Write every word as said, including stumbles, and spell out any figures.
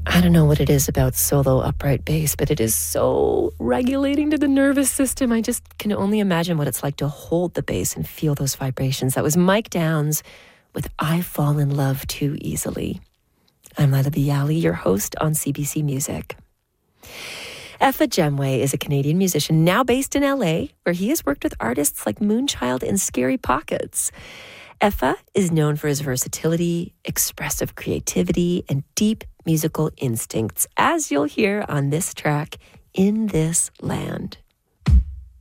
I don't know what it is about solo upright bass, but it is so regulating to the nervous system. I just can only imagine what it's like to hold the bass and feel those vibrations. That was Mike Downs with I Fall in Love Too Easily. I'm Lila Bialy, your host on C B C Music. Effa Jemwe is a Canadian musician now based in L A, where he has worked with artists like Moonchild and Scary Pockets. Effa is known for his versatility, expressive creativity, and deep musical instincts, as you'll hear on this track, In This Land.